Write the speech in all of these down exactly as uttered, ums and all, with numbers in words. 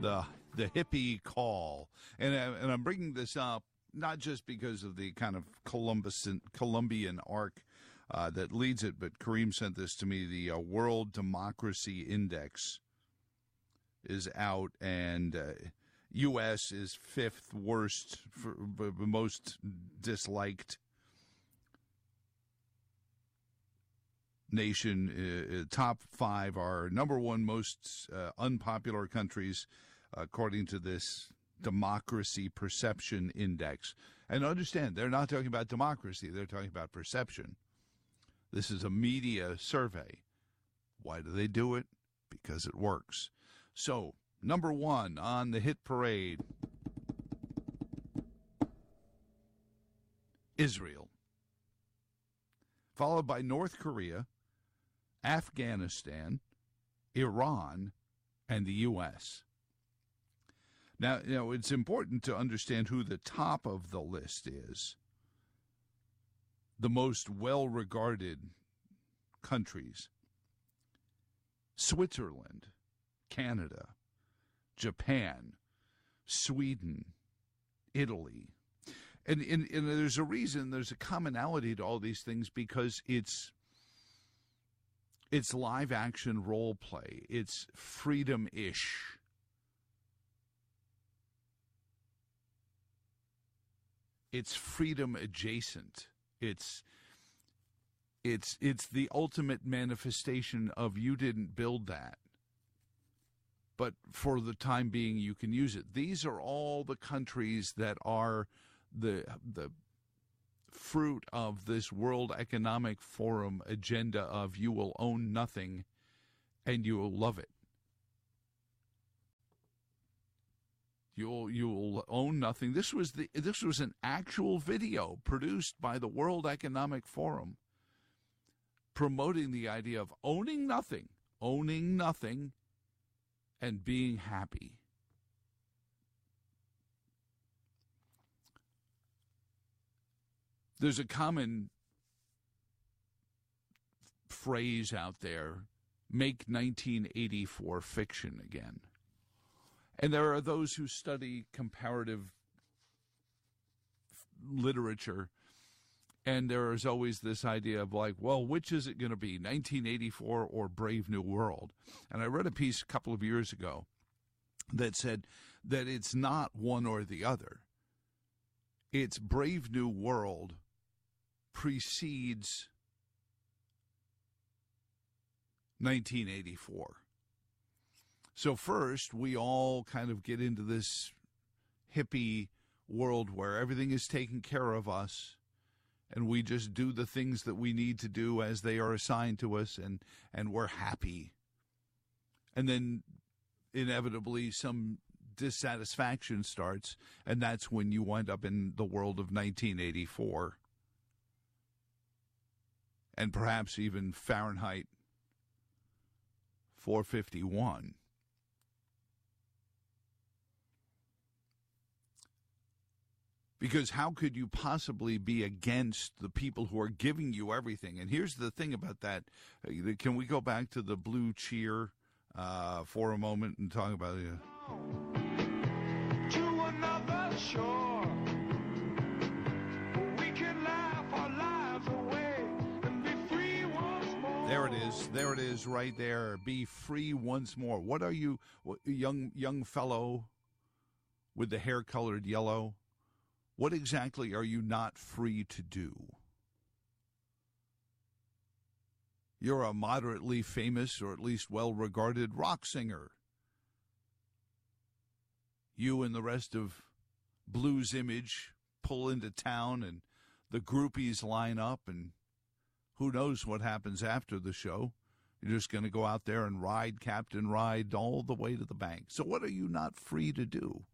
the the hippie call. And, I, and I'm bringing this up not just because of the kind of Columbus Columbian arc uh, that leads it, but Kareem sent this to me. The uh, World Democracy Index is out, and uh, U S is fifth worst, for, most disliked nation. Uh, top five are number one most uh, unpopular countries, according to this Democracy Perception Index. And understand, they're not talking about democracy. They're talking about perception. This is a media survey. Why do they do it? Because it works. So, number one on the hit parade, Israel, followed by North Korea, Afghanistan, Iran, and the U S. Now, you know, it's important to understand who the top of the list is. The most well-regarded countries: Switzerland, Canada, Japan, Sweden, Italy. And, and, and there's a reason, there's a commonality to all these things, because it's it's live-action role play. It's freedom-ish. It's freedom-adjacent. It's it's it's the ultimate manifestation of you didn't build that, but for the time being you can use it. These are all the countries that are the the fruit of this World Economic Forum agenda of you will own nothing and you will love it. You'll you'll own nothing. This was the this was an actual video produced by the World Economic Forum promoting the idea of owning nothing, owning nothing, and being happy. There's a common phrase out there: make nineteen eighty-four fiction again. And there are those who study comparative literature, and there is always this idea of like, well, which is it going to be, nineteen eighty-four or Brave New World? And I read a piece a couple of years ago that said that it's not one or the other. It's Brave New World precedes nineteen eighty-four. So first, we all kind of get into this hippie world where everything is taken care of us, and we just do the things that we need to do as they are assigned to us, and, and we're happy. And then inevitably some dissatisfaction starts, and that's when you wind up in the world of nineteen eighty-four. And perhaps even Fahrenheit four fifty-one. Because how could you possibly be against the people who are giving you everything? And here's the thing about that. Can we go back to the Blue Cheer uh, for a moment and talk about it? To another shore, we can laugh our lives away and be free once more. There it is. There it is right there. Be free once more. What are you, young young fellow with the hair colored yellow? What exactly are you not free to do? You're a moderately famous, or at least well-regarded, rock singer. You and the rest of Blues Image pull into town, and the groupies line up, and who knows what happens after the show. You're just going to go out there and ride Captain Ride all the way to the bank. So what are you not free to do?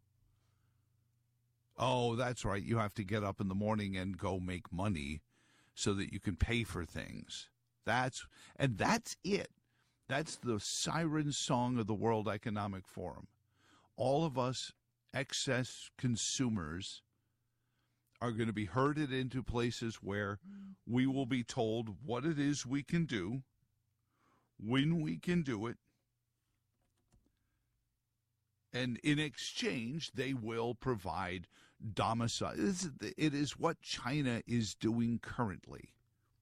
Oh, that's right. You have to get up in the morning and go make money so that you can pay for things. That's and that's it. That's the siren song of the World Economic Forum. All of us excess consumers are going to be herded into places where we will be told what it is we can do, when we can do it, And in exchange, they will provide domicile. It is what China is doing currently.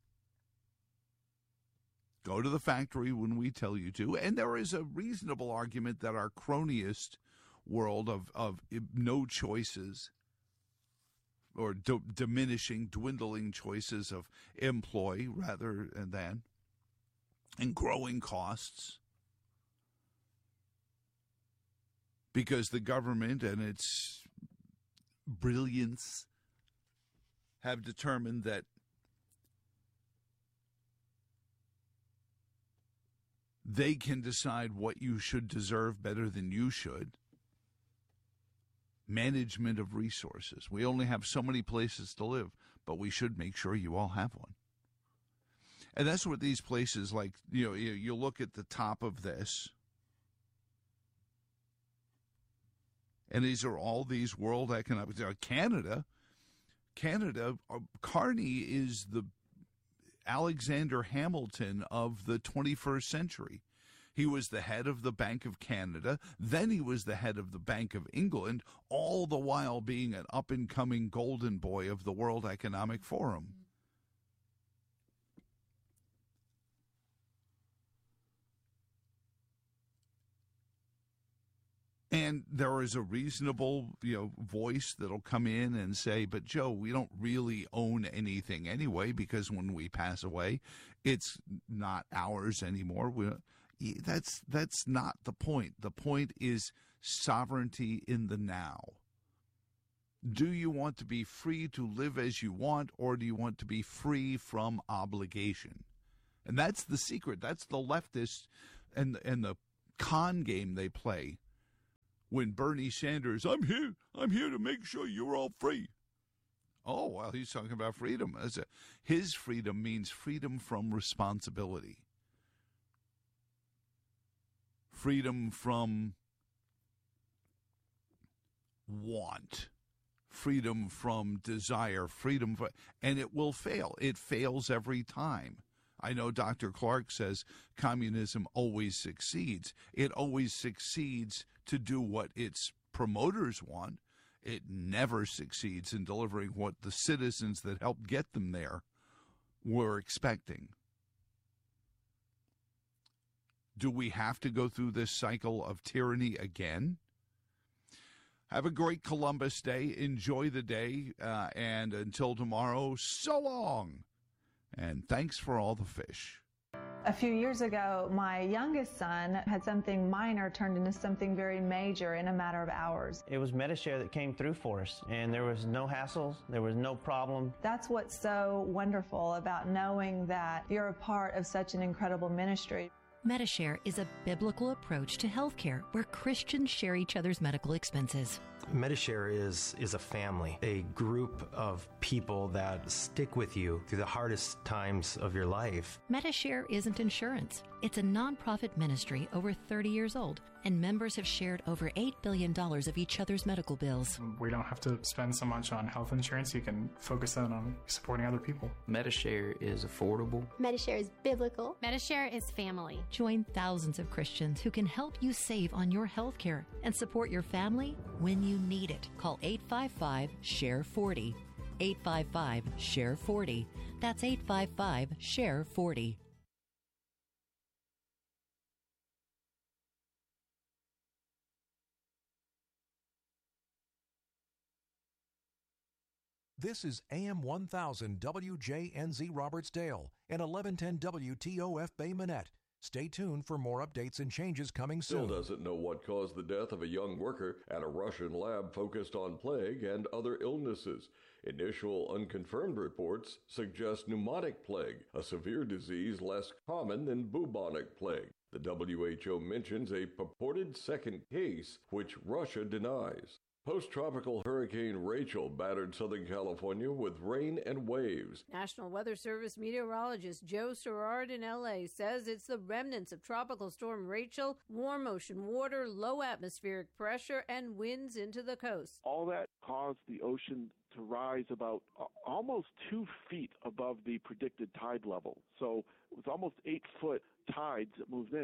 Go to the factory when we tell you to. And there is a reasonable argument that our cronyist world of, of no choices or d- diminishing, dwindling choices of employ rather than, and growing costs, because the government and its brilliance have determined that they can decide what you should deserve better than you should. Management of resources. We only have so many places to live, but we should make sure you all have one. And that's what these places like, you know, you, you look at the top of this, and these are all these world economic, uh, Canada, Canada, uh, Carney is the Alexander Hamilton of the twenty-first century. He was the head of the Bank of Canada. Then he was the head of the Bank of England, all the while being an up-and-coming golden boy of the World Economic Forum. And there is a reasonable, you know, voice that'll come in and say, but Joe, we don't really own anything anyway, because when we pass away, it's not ours anymore. We, that's that's not the point. The point is sovereignty in the now. Do you want to be free to live as you want, or do you want to be free from obligation? And that's the secret. That's the leftist and and the con game they play. When Bernie Sanders, I'm here, I'm here to make sure you're all free. Oh, well, he's talking about freedom. His freedom means freedom from responsibility. Freedom from want. Freedom from desire. Freedom from, and it will fail. It fails every time. I know Doctor Clark says communism always succeeds. It always succeeds to do what its promoters want. It never succeeds in delivering what the citizens that helped get them there were expecting. Do we have to go through this cycle of tyranny again? Have a great Columbus Day. Enjoy the day. Uh, and until tomorrow, so long. And thanks for all the fish. A few years ago, my youngest son had something minor turned into something very major in a matter of hours. It was Medi-Share that came through for us, and there was no hassles, there was no problem. That's what's so wonderful about knowing that you're a part of such an incredible ministry. Medi-Share is a biblical approach to healthcare where Christians share each other's medical expenses. Medi-Share is, is a family, a group of people that stick with you through the hardest times of your life. Medi-Share isn't insurance. It's a nonprofit ministry over thirty years old, and members have shared over eight billion dollars of each other's medical bills. We don't have to spend so much on health insurance. You can focus that on supporting other people. Medi-Share is affordable. Medi-Share is biblical. Medi-Share is family. Join thousands of Christians who can help you save on your health care and support your family when you need it. Call eight five five, S H A R E forty. eight five five, S H A R E forty. That's eight five five, S H A R E forty. This is A M one thousand W J N Z Robertsdale and eleven ten W T O F Bay Minette. Stay tuned for more updates and changes coming soon. Still doesn't know what caused the death of a young worker at a Russian lab focused on plague and other illnesses. Initial unconfirmed reports suggest pneumotic plague, a severe disease less common than bubonic plague. The W H O mentions a purported second case, which Russia denies. Post-tropical Hurricane Rachel battered Southern California with rain and waves. National Weather Service meteorologist Joe Serrard in L A says it's the remnants of Tropical Storm Rachel, warm ocean water, low atmospheric pressure, and winds into the coast. All that caused the ocean to rise about almost two feet above the predicted tide level. So it was almost eight foot tides that moved in.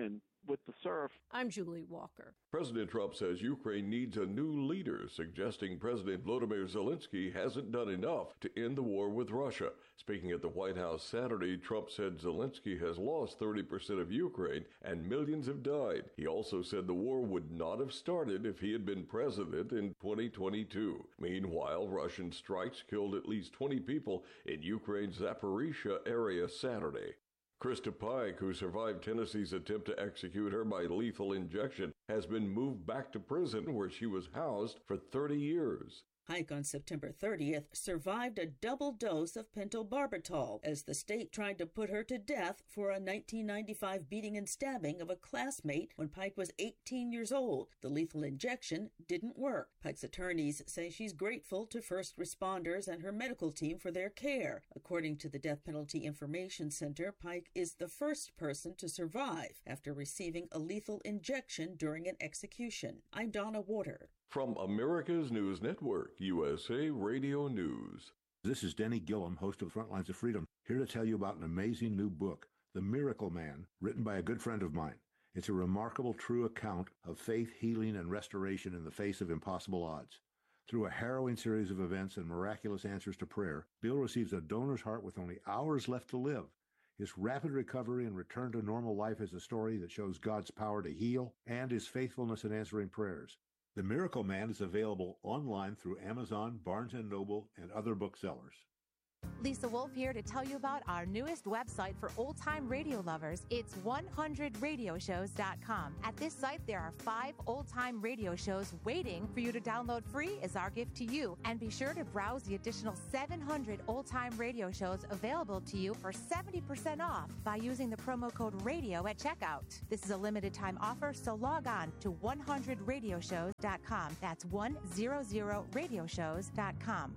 with the surf. I'm Julie Walker. President Trump says Ukraine needs a new leader, suggesting President Volodymyr Zelensky hasn't done enough to end the war with Russia. Speaking at the White House Saturday, Trump said Zelensky has lost thirty percent of Ukraine and millions have died. He also said the war would not have started if he had been president in twenty twenty-two. Meanwhile, Russian strikes killed at least twenty people in Ukraine's Zaporizhia area Saturday. Krista Pike, who survived Tennessee's attempt to execute her by lethal injection, has been moved back to prison where she was housed for thirty years. Pike on September thirtieth survived a double dose of pentobarbital as the state tried to put her to death for a nineteen ninety-five beating and stabbing of a classmate when Pike was eighteen years old. The lethal injection didn't work. Pike's attorneys say she's grateful to first responders and her medical team for their care. According to the Death Penalty Information Center, Pike is the first person to survive after receiving a lethal injection during an execution. I'm Donna Water. From America's News Network, U S A Radio News. This is Denny Gillum, host of Frontlines of Freedom, here to tell you about an amazing new book, The Miracle Man, written by a good friend of mine. It's a remarkable, true account of faith, healing, and restoration in the face of impossible odds. Through a harrowing series of events and miraculous answers to prayer, Bill receives a donor's heart with only hours left to live. His rapid recovery and return to normal life is a story that shows God's power to heal and his faithfulness in answering prayers. The Miracle Man is available online through Amazon, Barnes and Noble, and other booksellers. Lisa Wolf here to tell you about our newest website for old-time radio lovers. It's one hundred radio shows dot com. At this site, there are five old-time radio shows waiting for you to download free as our gift to you. And be sure to browse the additional seven hundred old-time radio shows available to you for seventy percent off by using the promo code RADIO at checkout. This is a limited-time offer, so log on to one hundred radio shows dot com. That's one hundred radio shows dot com.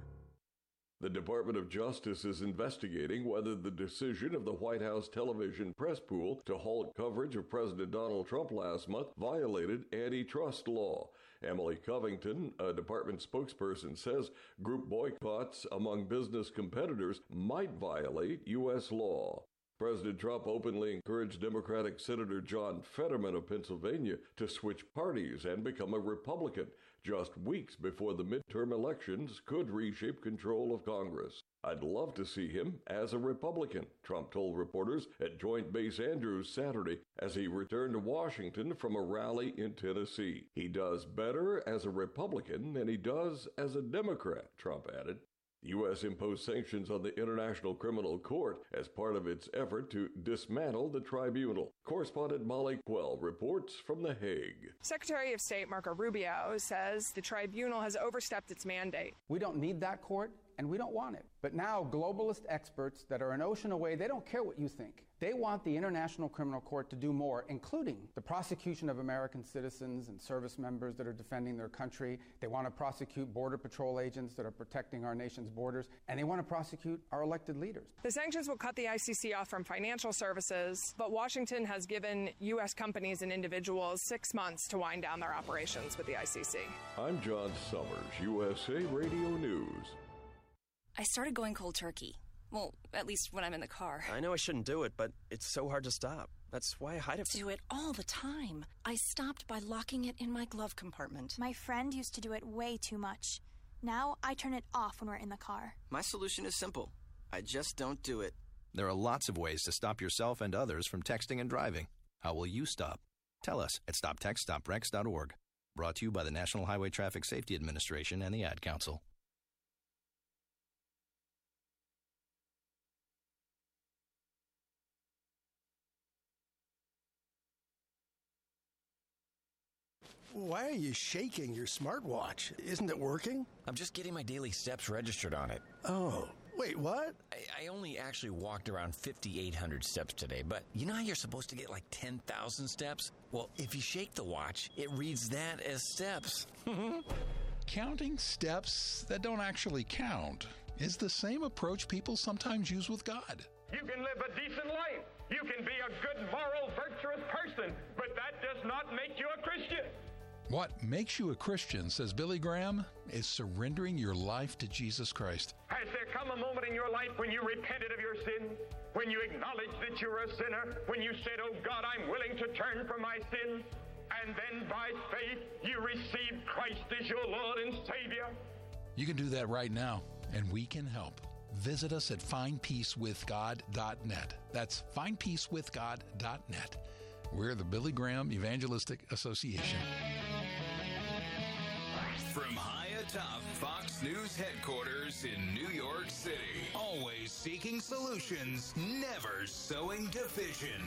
The Department of Justice is investigating whether the decision of the White House television press pool to halt coverage of President Donald Trump last month violated antitrust law. Emily Covington, a department spokesperson, says group boycotts among business competitors might violate U S law. President Trump openly encouraged Democratic Senator John Fetterman of Pennsylvania to switch parties and become a Republican just weeks before the midterm elections could reshape control of Congress. I'd love to see him as a Republican, Trump told reporters at Joint Base Andrews Saturday as he returned to Washington from a rally in Tennessee. He does better as a Republican than he does as a Democrat, Trump added. The U S imposed sanctions on the International Criminal Court as part of its effort to dismantle the tribunal. Correspondent Molly Quell reports from The Hague. Secretary of State Marco Rubio says the tribunal has overstepped its mandate. We don't need that court, and we don't want it. But now globalist experts that are an ocean away, they don't care what you think. They want the International Criminal Court to do more, including the prosecution of American citizens and service members that are defending their country. They want to prosecute Border Patrol agents that are protecting our nation's borders, and they want to prosecute our elected leaders. The sanctions will cut the I C C off from financial services, but Washington has given U S companies and individuals six months to wind down their operations with the I C C. I'm John Summers, U S A Radio News. I started going cold turkey. Well, at least when I'm in the car. I know I shouldn't do it, but it's so hard to stop. That's why I hide it. Do it all the time. I stopped by locking it in my glove compartment. My friend used to do it way too much. Now I turn it off when we're in the car. My solution is simple. I just don't do it. There are lots of ways to stop yourself and others from texting and driving. How will you stop? Tell us at stop text stop wrecks dot org. Brought to you by the National Highway Traffic Safety Administration and the Ad Council. Why are you shaking your smartwatch? Isn't it working? I'm just getting my daily steps registered on it. Oh, wait, what? I, I only actually walked around fifty-eight hundred steps today, but you know how you're supposed to get like ten thousand steps? Well, if you shake the watch, it reads that as steps. Counting steps that don't actually count is the same approach people sometimes use with God. You can live a decent life. You can be a good, moral, virtuous person, but that does not make you a Christian. What makes you a Christian, says Billy Graham, is surrendering your life to Jesus Christ. Has Has there come a moment in your life when you repented of your sin? When you acknowledged that you were a sinner? When you said, oh God, I'm willing to turn from my sin? And then by faith, you received Christ as your Lord and Savior? You can do that right now, and we can help. Visit us at find peace with god dot net. That's find peace with god dot net. We're the Billy Graham Evangelistic Association. From high atop Fox News headquarters in New York City, always seeking solutions, never sowing division.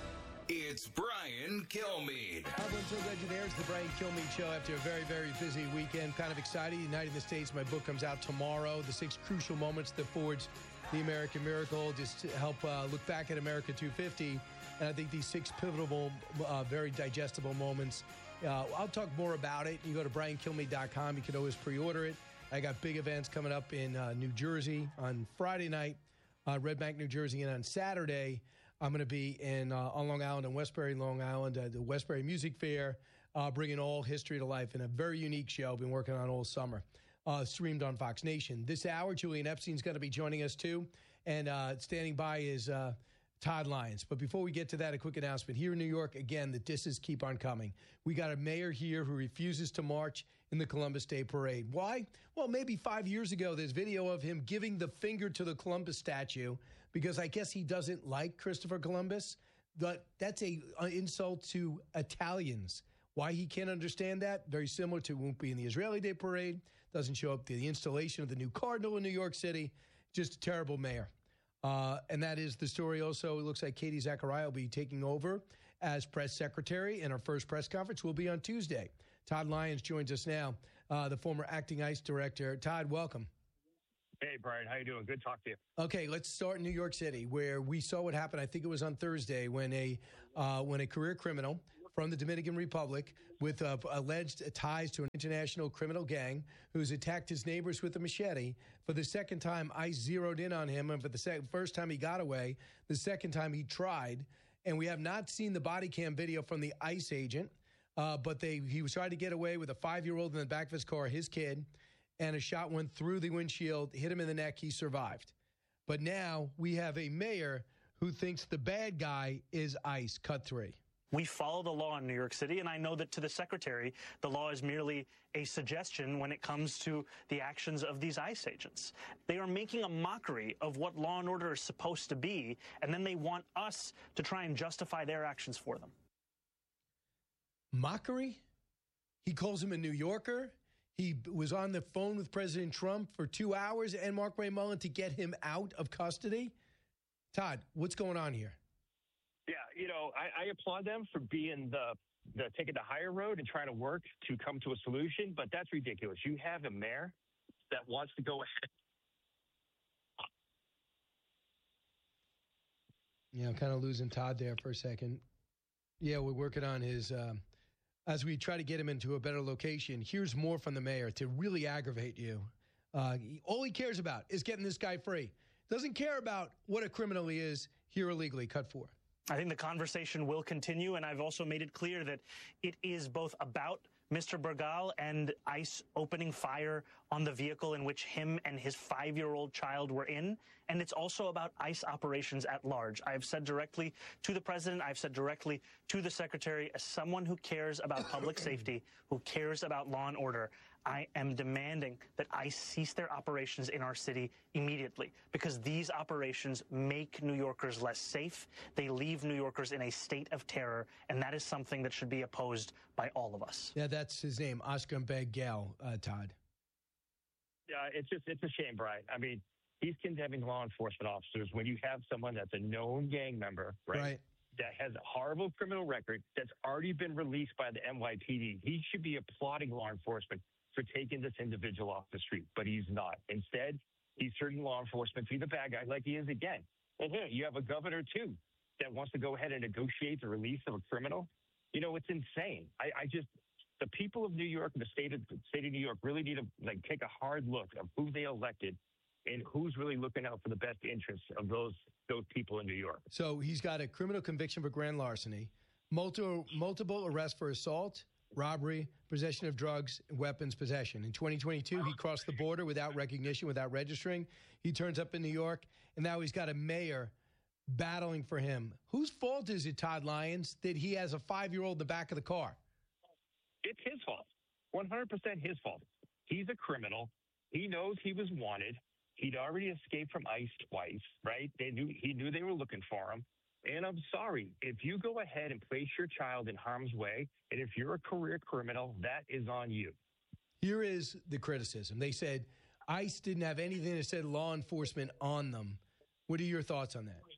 It's Brian Kilmeade. Hi, everyone. So glad you're there. It's the Brian Kilmeade Show after a very, very busy weekend. Kind of excited. Uniting the States. My book comes out tomorrow. The six crucial moments that forged the American miracle. Just to help uh, look back at America two fifty. And I think these six pivotal, uh, very digestible moments. Uh, I'll talk more about it. You go to brian kilmeade dot com. You can always pre-order it. I got big events coming up in uh, New Jersey on Friday night, uh, Red Bank, New Jersey, and on Saturday, I'm going to be in uh, on Long Island, in Westbury, Long Island, uh, the Westbury Music Fair, uh, bringing all history to life in a very unique show I've been working on all summer, uh, streamed on Fox Nation. This hour, Julian Epstein's going to be joining us, too, and uh, standing by is uh, Todd Lyons. But before we get to that, a quick announcement. Here in New York, again, the disses keep on coming. We got a mayor here who refuses to march in the Columbus Day Parade. Why? Well, maybe five years ago, there's video of him giving the finger to the Columbus statue because I guess he doesn't like Christopher Columbus. But that's a an insult to Italians. Why he can't understand that? Very similar to won't be in the Israeli Day Parade. Doesn't show up to the installation of the new Cardinal in New York City. Just a terrible mayor. Uh, and that is the story. Also, it looks like Katie Zachariah will be taking over as press secretary, and our first press conference will be on Tuesday. Todd Lyons joins us now, uh, the former acting ICE director. Todd, welcome. Hey, Brian. How you doing? Good to talk to you. Okay, let's start in New York City, where we saw what happened. I think it was on Thursday when a uh, when a career criminal from the Dominican Republic with uh, alleged ties to an international criminal gang who's attacked his neighbors with a machete. For the second time, ICE zeroed in on him, and for the sec- first time he got away, the second time he tried. And we have not seen the body cam video from the ICE agent, uh, but they he was trying to get away with a five-year-old in the back of his car, his kid, and a shot went through the windshield, hit him in the neck. He survived. But now we have a mayor who thinks the bad guy is ICE. Cut three. We follow the law in New York City, and I know that to the secretary, the law is merely a suggestion when it comes to the actions of these ICE agents. They are making a mockery of what law and order is supposed to be, and then they want us to try and justify their actions for them. Mockery? He calls him a New Yorker. He was on the phone with President Trump for two hours and Mark Ray Mullen to get him out of custody. Todd, what's going on here? Yeah, you know, I, I applaud them for being the, the taking the higher road and trying to work to come to a solution, but that's ridiculous. You have a mayor that wants to go ahead. Yeah, I'm kind of losing Todd there for a second. Yeah, we're working on his, um, as we try to get him into a better location. Here's more from the mayor to really aggravate you. Uh, all he cares about is getting this guy free. Doesn't care about what a criminal he is here illegally. Cut four. I think the conversation will continue, and I've also made it clear that it is both about Mister Bergal and ICE opening fire on the vehicle in which him and his five-year-old child were in, and it's also about ICE operations at large. I've said directly to the president, I've said directly to the secretary, as someone who cares about public safety, who cares about law and order, I am demanding that ICE cease their operations in our city immediately, because these operations make New Yorkers less safe. They leave New Yorkers in a state of terror, and that is something that should be opposed by all of us. Yeah, that's his name, Oscar Bergal, uh, Todd. Yeah, it's just, it's a shame, Brian. I mean, he's condemning law enforcement officers when you have someone that's a known gang member, right? right. That has a horrible criminal record that's already been released by the N Y P D. He should be applauding law enforcement for taking this individual off the street, but he's not. Instead, he's turning law enforcement to be the bad guy like he is again. And here, you have a governor, too, that wants to go ahead and negotiate the release of a criminal. You know, it's insane. I, I just, the people of New York and the state of, state of New York really need to like take a hard look of who they elected and who's really looking out for the best interests of those those people in New York. So he's got a criminal conviction for grand larceny, multiple, multiple arrests for assault, robbery, possession of drugs, weapons possession. In twenty twenty-two, he crossed the border without recognition, without registering. He turns up in New York, and now he's got a mayor battling for him. Whose fault is it, Todd Lyons, that he has a five-year-old in the back of the car? It's his fault. one hundred percent his fault. He's a criminal. He knows he was wanted. He'd already escaped from ICE twice, right? They knew he knew they were looking for him. And I'm sorry, if you go ahead and place your child in harm's way, and if you're a career criminal, that is on you. Here is the criticism. They said ICE didn't have anything that said law enforcement on them. What are your thoughts on that?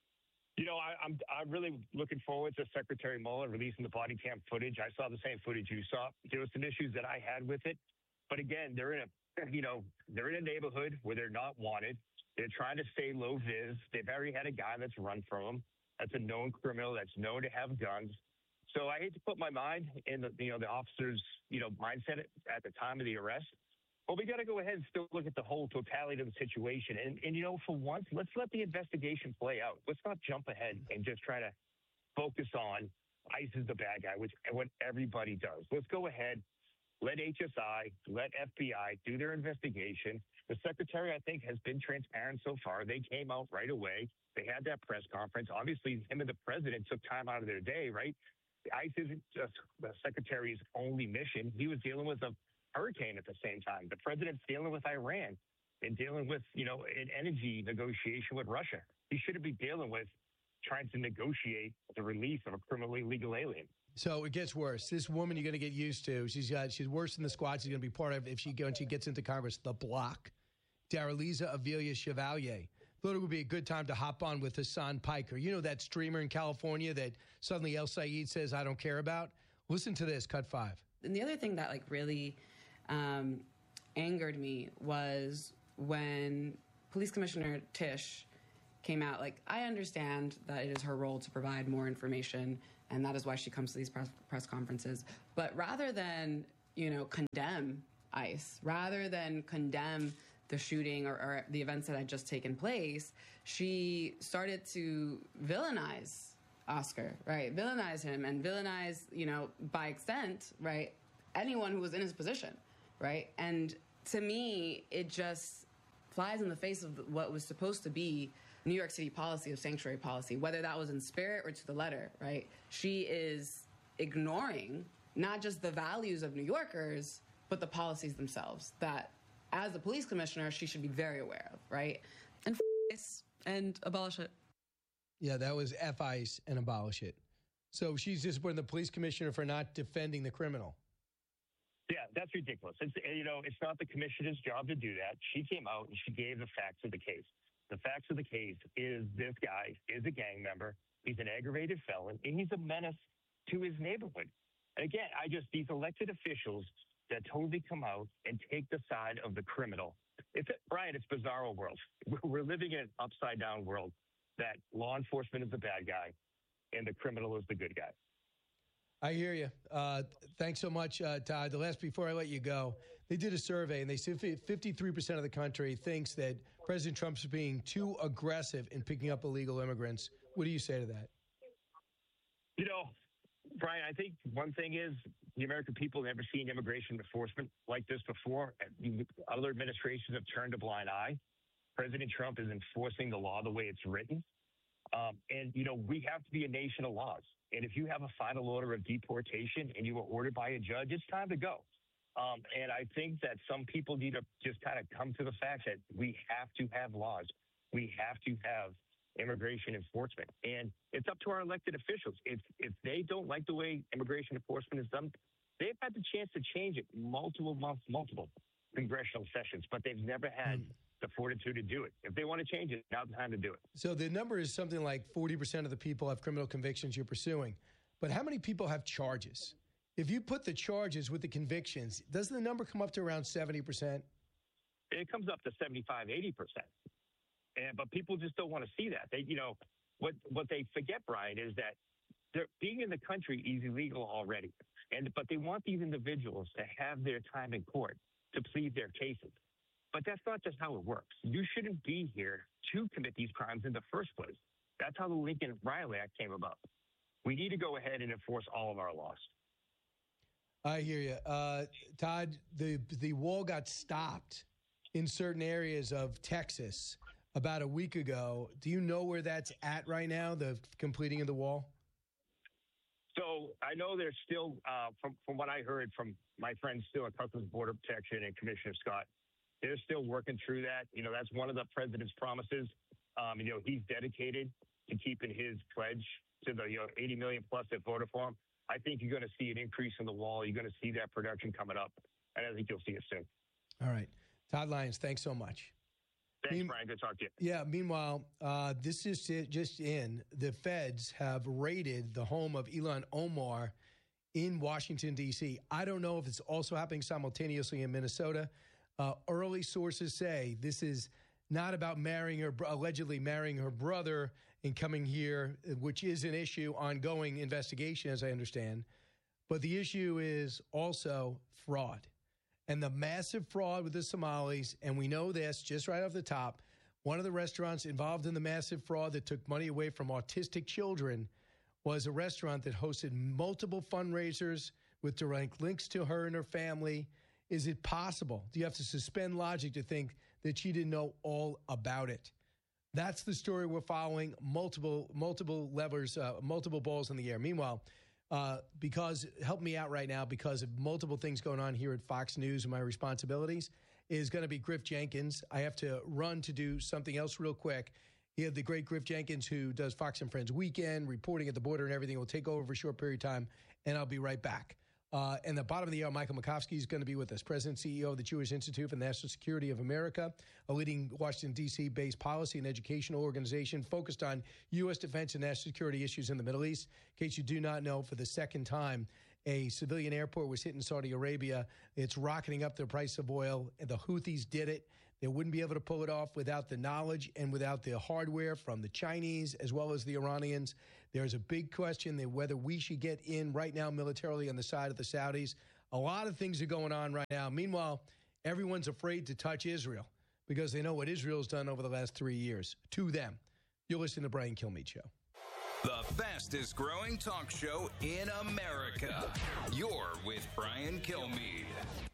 You know, I, I'm I'm really looking forward to Secretary Mueller releasing the body cam footage. I saw the same footage you saw. There were some issues that I had with it, but again, they're in a you know they're in a neighborhood where they're not wanted. They're trying to stay low vis. They've already had a guy that's run from them. That's a known criminal. That's known to have guns. So I hate to put my mind in the you know the officer's you know mindset at the time of the arrest. But we got to go ahead and still look at the whole totality of the situation. And, and, you know, for once, let's let the investigation play out. Let's not jump ahead and just try to focus on ICE is the bad guy, which what everybody does. Let's go ahead, let H S I, let F B I do their investigation. The secretary, I think, has been transparent so far. They came out right away. They had that press conference. Obviously, him and the president took time out of their day, right? ICE isn't just the secretary's only mission. He was dealing with a hurricane at the same time. The president's dealing with Iran and dealing with, you know, an energy negotiation with Russia. He shouldn't be dealing with trying to negotiate the release of a criminally legal alien. So it gets worse. This woman you're going to get used to. She's got, she's worse than the squad. She's going to be part of, if she, when she gets into Congress, the block. Daraliza Avila Chevalier. Thought it would be a good time to hop on with Hassan Piker. You know that streamer in California that suddenly El Sayed says, I don't care about? Listen to this, cut five. And the other thing that like really um, angered me was when Police Commissioner Tisch came out. Like, I understand that it is her role to provide more information, and that is why she comes to these press, press conferences. But rather than, you know, condemn ICE, rather than condemn the shooting or, or the events that had just taken place, she started to villainize Oscar, right? Villainize him and villainize, you know, by extent, right, anyone who was in his position, right? And to me, it just flies in the face of what was supposed to be New York City policy of sanctuary policy, whether that was in spirit or to the letter, right? She is ignoring not just the values of New Yorkers, but the policies themselves that, as the police commissioner, she should be very aware of, right? And f- ICE and abolish it. Yeah, that was F ICE and abolish it. So she's disappointing the police commissioner for not defending the criminal. Yeah, that's ridiculous. It's, you know, it's not the commissioner's job to do that. She came out and she gave the facts of the case. The facts of the case is this guy is a gang member. He's an aggravated felon, and he's a menace to his neighborhood. And again, I just, these elected officials that totally come out and take the side of the criminal. It's, Brian, it's bizarro world. We're living in an upside down world that law enforcement is the bad guy and the criminal is the good guy. I hear you. Uh, thanks so much, uh, Todd. The last, before I let you go, they did a survey and they said fifty-three percent of the country thinks that President Trump's being too aggressive in picking up illegal immigrants. What do you say to that? You know, Brian, I think one thing is the American people have never seen immigration enforcement like this before. Other administrations have turned a blind eye. President Trump is enforcing the law the way it's written. Um, and, you know, we have to be a nation of laws. And if you have a final order of deportation and you were ordered by a judge, it's time to go. Um, and I think that some people need to just kind of come to the fact that we have to have laws. We have to have immigration enforcement. And it's up to our elected officials. If if they don't like the way immigration enforcement is done, they've had the chance to change it multiple months, multiple congressional sessions, but they've never had mm. the fortitude to do it. If they want to change it, now's the time to do it. So the number is something like forty percent of the people have criminal convictions you're pursuing. But how many people have charges? If you put the charges with the convictions, doesn't the number come up to around seventy percent? It comes up to seventy-five, eighty percent. And, but people just don't want to see that. They, you know, what what they forget, Brian, is that they're, being in the country is illegal already. And but they want these individuals to have their time in court to plead their cases. But that's not just how it works. You shouldn't be here to commit these crimes in the first place. That's how the Lincoln Riley Act came about. We need to go ahead and enforce all of our laws. I hear you. Uh, Todd, the, the wall got stopped in certain areas of Texas about a week ago. Do you know where that's at right now, the completing of the wall? So I know there's still, uh, from, from what I heard from my friends still at Customs Border Protection and Commissioner Scott, they're still working through that. You know, that's one of the president's promises. Um, you know, he's dedicated to keeping his pledge to the, you know, eighty million plus that voted for him. I think you're going to see an increase in the wall. You're going to see that production coming up, and I think you'll see it soon. All right. Todd Lyons, thanks so much. Thanks, Mean- Brian. Good to talk to you. Yeah, meanwhile, uh, this is just in. The feds have raided the home of Ilhan Omar in Washington, D C. I don't know if it's also happening simultaneously in Minnesota. Uh, early sources say this is not about marrying her, allegedly marrying her brother and coming here, which is an issue, ongoing investigation, as I understand. But the issue is also fraud. And the massive fraud with the Somalis, and we know this just right off the top, one of the restaurants involved in the massive fraud that took money away from autistic children was a restaurant that hosted multiple fundraisers with direct links to her and her family. Is it possible? Do you have to suspend logic to think that she didn't know all about it? That's the story we're following, multiple multiple levers, uh, multiple balls in the air. Meanwhile, uh, because, help me out right now, because of multiple things going on here at Fox News and my responsibilities, is going to be Griff Jenkins. I have to run to do something else real quick. You have the great Griff Jenkins, who does Fox and Friends Weekend, reporting at the border and everything, will take over for a short period of time, and I'll be right back. Uh, and the bottom of the hour, Michael Makovsky is going to be with us, President and C E O of the Jewish Institute for National Security of America, a leading Washington, D C-based policy and educational organization focused on U S defense and national security issues in the Middle East. In case you do not know, for the second time, a civilian airport was hit in Saudi Arabia. It's rocketing up the price of oil. The Houthis did it. They wouldn't be able to pull it off without the knowledge and without the hardware from the Chinese as well as the Iranians. There's a big question that whether we should get in right now militarily on the side of the Saudis. A lot of things are going on right now. Meanwhile, everyone's afraid to touch Israel because they know what Israel's done over the last three years to them. You're listening to Brian Kilmeade Show. The fastest growing talk show in America. You're with Brian Kilmeade.